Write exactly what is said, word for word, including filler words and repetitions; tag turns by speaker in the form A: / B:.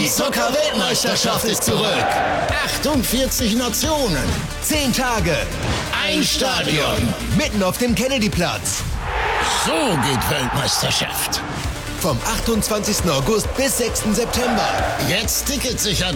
A: Soccer-Weltmeisterschaft ist zurück. achtundvierzig Nationen.
B: Zehn Tage.
A: Ein Stadion.
B: Mitten auf dem Kennedyplatz.
A: So geht Weltmeisterschaft.
B: Vom achtundzwanzigsten August bis sechsten September.
A: Jetzt Tickets sichern